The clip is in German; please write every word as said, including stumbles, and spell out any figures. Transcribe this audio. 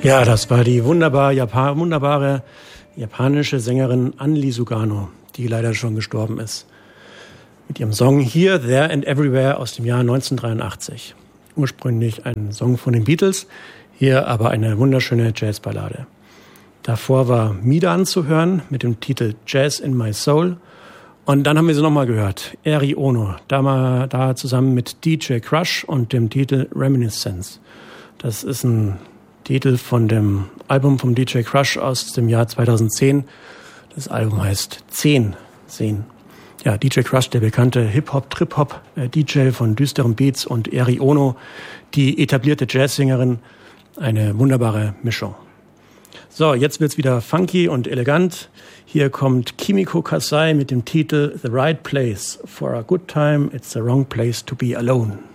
Ja, das war die wunderbar Japan- wunderbare japanische Sängerin Anli Sugano, die leider schon gestorben ist. Mit ihrem Song Here, There and Everywhere aus dem Jahr neunzehnhundertdreiundachtzig. Ursprünglich ein Song von den Beatles, hier aber eine wunderschöne Jazzballade. Davor war Midan zu hören mit dem Titel Jazz in My Soul. Und dann haben wir sie nochmal gehört, Eri Ono, da, mal, da zusammen mit D J Crush und dem Titel Reminiscence. Das ist ein Titel von dem Album vom D J Crush aus dem Jahr zweitausendzehn. Das Album heißt Zehn sehen. Ja, D J Crush, der bekannte Hip-Hop-Trip-Hop-D J von düsteren Beats, und Eri Ono, die etablierte Jazzsängerin. Eine wunderbare Mischung. So, jetzt wird's wieder funky und elegant. Hier kommt Kimiko Kasai mit dem Titel The Right Place. For a Good Time, It's the Wrong Place to Be Alone.